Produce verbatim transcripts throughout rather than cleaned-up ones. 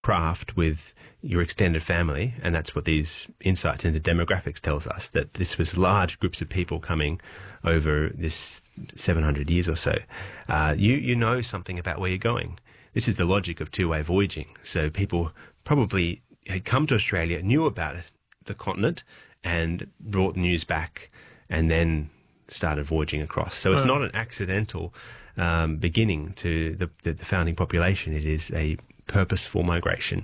craft with your extended family, and that's what these insights into demographics tells us, that this was large groups of people coming over this seven hundred years or so. Uh, you, you know something about where you're going. This is the logic of two-way voyaging. So people probably had come to Australia, knew about it, the continent, and brought news back, and then started voyaging across. So it's not an accidental um, beginning to the, the, the founding population. It is a purposeful migration.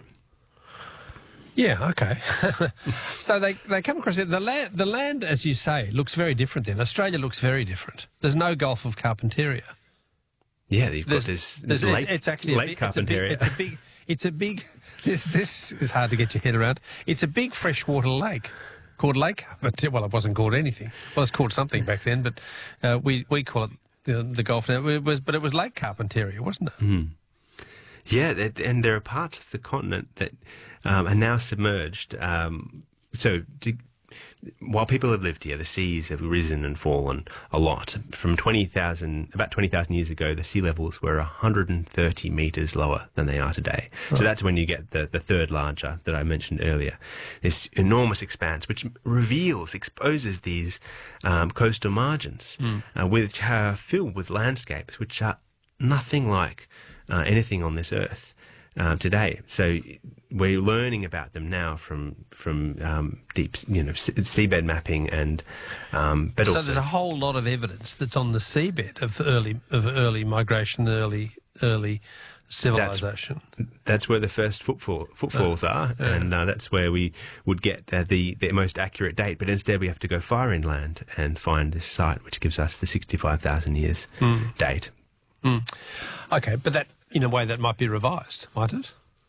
Yeah, okay. So they they come across it. The land, the land, as you say, looks very different then. Australia looks very different. There's no Gulf of Carpentaria. Yeah, you've There's, got this, there's, this lake, it's actually lake a big, Carpentaria. It's a big, it's a big, it's a big this, this is hard to get your head around. It's a big freshwater lake called Lake Carpentaria. Well, it wasn't called anything. Well, it's called something back then, but uh, we, we call it the, the Gulf now. It was, but it was Lake Carpentaria, wasn't it? Mm. Yeah, and there are parts of the continent that um, are now submerged. Um, so to, while people have lived here, the seas have risen and fallen a lot. From twenty thousand, about twenty thousand years ago, the sea levels were one hundred thirty metres lower than they are today. Right. So that's when you get the, the third larger that I mentioned earlier. This enormous expanse, which reveals, exposes these um, coastal margins, mm. uh, which are filled with landscapes which are nothing like Uh, anything on this earth uh, today. So we're learning about them now from from um, deep, you know, seabed mapping and. Um, but so also there's a whole lot of evidence that's on the seabed of early of early migration, early early civilization. That's, that's where the first footfall, footfalls uh, are, yeah. and uh, that's where we would get uh, the the most accurate date. But instead, we have to go far inland and find this site, which gives us the sixty-five thousand years mm. date. Mm. Okay, but that, in a way, that might be revised, might it?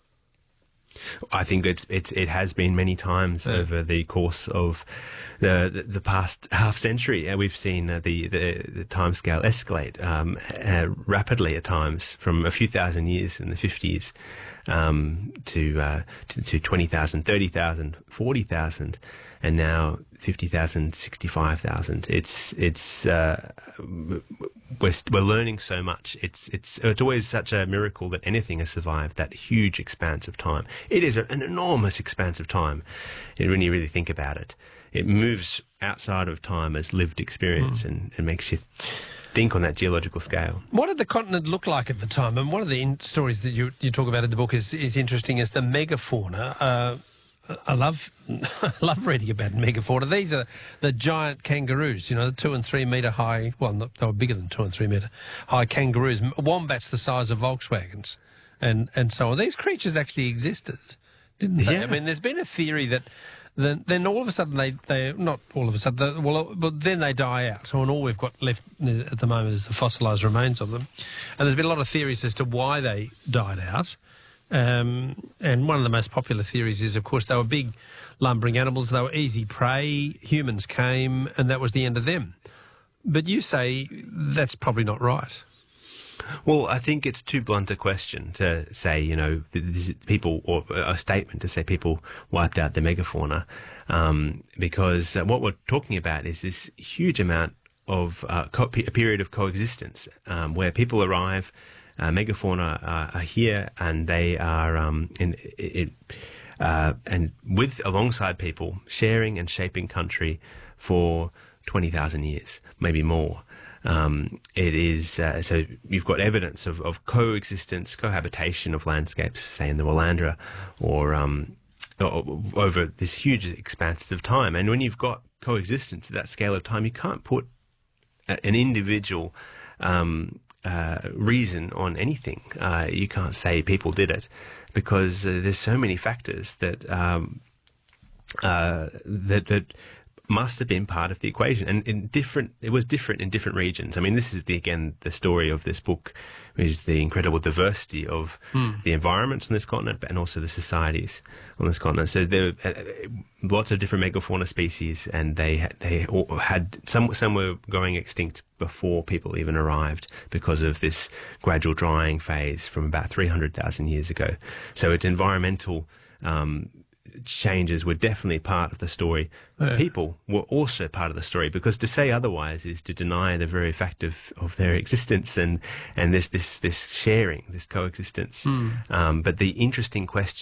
I think it's, it's it has been many times yeah. over the course of the the, the past half century. Uh, we've seen uh, the, the the timescale escalate um, uh, rapidly at times, from a few thousand years in the fifties um, to, uh, to to twenty thousand, thirty thousand, forty thousand, and now fifty thousand, sixty-five thousand. It's it's. Uh, We're, we're learning so much. It's it's it's always such a miracle that anything has survived that huge expanse of time. It is a, an enormous expanse of time when you really think about it. It moves outside of time as lived experience mm. and, and makes you think on that geological scale. What did the continent look like at the time? And one of the in stories that you, you talk about in the book is, is interesting, is the megafauna. Uh, I love I love reading about megafauna. These are the giant kangaroos, you know, the two and three metre high, well, not, they were bigger than two and three metre high kangaroos, wombats the size of Volkswagens, and, and so on. These creatures actually existed, didn't they? Yeah. I mean, there's been a theory that then, then all of a sudden they, they, not all of a sudden, well, but then they die out. So, and all we've got left at the moment is the fossilised remains of them. And there's been a lot of theories as to why they died out. Um, and one of the most popular theories is, of course, they were big lumbering animals. They were easy prey. Humans came, and that was the end of them. But you say that's probably not right. Well, I think it's too blunt a question to say, you know, this people, or a statement to say people wiped out the megafauna, um, because uh, what we're talking about is this huge amount of uh, co a period of coexistence um, where people arrive. Uh, megafauna uh, are here, and they are um, in it, uh, and with alongside people, sharing and shaping country for twenty thousand years, maybe more. Um, it is uh, so you've got evidence of, of coexistence, cohabitation of landscapes, say in the Willandra, or um, over this huge expanse of time. And when you've got coexistence at that scale of time, you can't put an individual um, Uh, reason on anything. Uh, you can't say people did it, because uh, there's so many factors that um, uh, that that must have been part of the equation, and in different. It was different in different regions. I mean, this is the again the story of this book is the incredible diversity of mm. the environments on this continent, and also the societies on this continent. So there are uh, lots of different megafauna species, and they had, they all had some some were going extinct before people even arrived because of this gradual drying phase from about three hundred thousand years ago. So its environmental um, changes were definitely part of the story. Yeah. People were also part of the story, because to say otherwise is to deny the very fact of, of their existence and, and this, this, this sharing, this coexistence. Mm. Um, but the interesting question